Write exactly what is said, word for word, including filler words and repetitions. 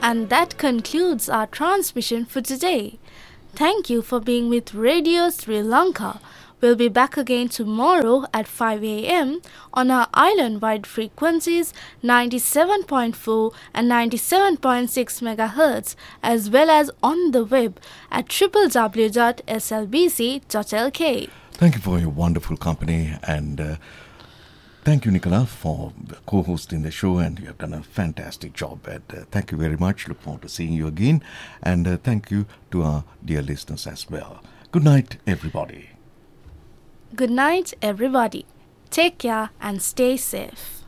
And that concludes our transmission for today. Thank you for being with Radio Sri Lanka. We'll be back again tomorrow at five a.m. on our island-wide frequencies ninety-seven point four and ninety-seven point six megahertz, as well as on the web at w w w dot s l b c dot l k. Thank you for your wonderful company, and uh, thank you, Nicola, for co-hosting the show, and you have done a fantastic job. And uh, thank you very much. Look forward to seeing you again, and uh, thank you to our dear listeners as well. Good night, everybody. Good night, everybody. Take care and stay safe.